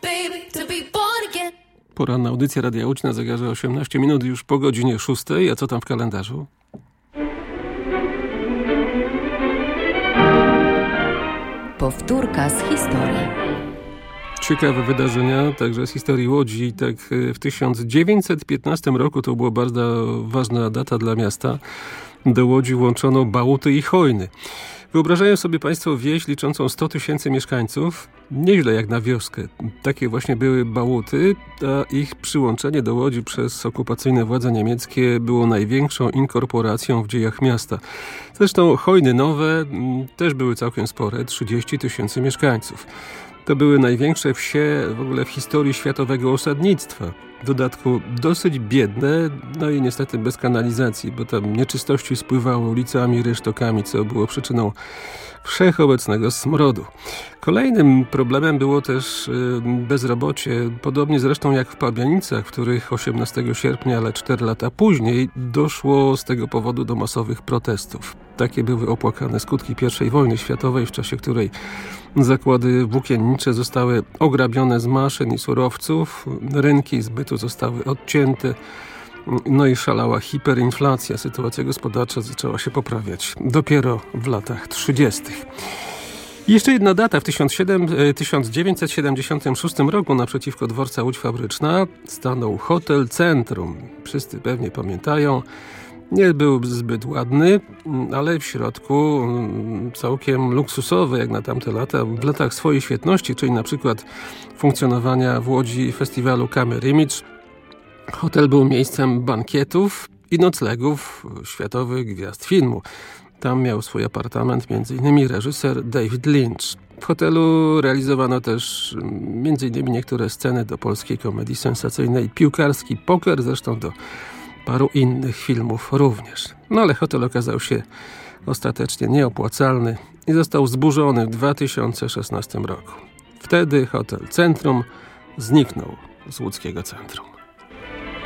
Poranna audycja Radia Łódź na zegarze 18 minut już po godzinie 6. A co tam w kalendarzu? Powtórka z historii. Ciekawe wydarzenia, także z historii Łodzi. Tak w 1915 roku to była bardzo ważna data dla miasta. Do Łodzi włączono Bałuty i Chojny. Wyobrażają sobie państwo wieś liczącą 100 000 mieszkańców? Nieźle jak na wioskę. Takie właśnie były Bałuty, a ich przyłączenie do Łodzi przez okupacyjne władze niemieckie było największą inkorporacją w dziejach miasta. Zresztą Chojny nowe też były całkiem spore, 30 000 mieszkańców. To były największe wsie w ogóle w historii światowego osadnictwa. W dodatku dosyć biedne, no i niestety bez kanalizacji, bo tam nieczystości spływały ulicami, rynsztokami, co było przyczyną wszechobecnego smrodu. Kolejnym problemem było też bezrobocie, podobnie zresztą jak w Pabianicach, w których 18 sierpnia, ale 4 lata później doszło z tego powodu do masowych protestów. Takie były opłakane skutki I wojny światowej, w czasie której zakłady włókiennicze zostały ograbione z maszyn i surowców, rynki zbytu zostały odcięte, no i szalała hiperinflacja. Sytuacja gospodarcza zaczęła się poprawiać dopiero w latach 30. Jeszcze jedna data. W 1976 roku naprzeciwko dworca Łódź Fabryczna stanął Hotel Centrum. Wszyscy pewnie pamiętają. Nie był zbyt ładny, ale w środku całkiem luksusowy jak na tamte lata. W latach swojej świetności, czyli na przykład funkcjonowania w Łodzi festiwalu Camera Image, hotel był miejscem bankietów i noclegów światowych gwiazd filmu. Tam miał swój apartament m.in. reżyser David Lynch. W hotelu realizowano też m.in. niektóre sceny do polskiej komedii sensacyjnej Piłkarski Poker, zresztą do paru innych filmów również. No ale hotel okazał się ostatecznie nieopłacalny i został zburzony w 2016 roku. Wtedy Hotel Centrum zniknął z łódzkiego centrum.